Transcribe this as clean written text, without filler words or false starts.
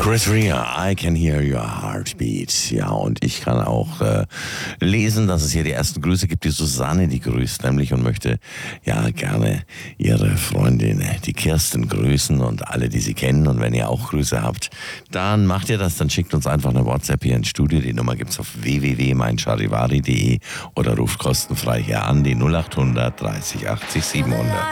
Chris Rea, I can hear your heartbeat. Ja, und ich kann auch lesen, dass es hier die ersten Grüße gibt. Die Susanne, die grüßt nämlich und möchte ja gerne ihre Freundin, die Kirsten, grüßen und alle, die sie kennen. Und wenn ihr auch Grüße habt, dann macht ihr das. Dann schickt uns einfach eine WhatsApp hier ins Studio. Die Nummer gibt's auf www.meincharivari.de oder ruft kostenfrei hier an, die 0800 30 80 700.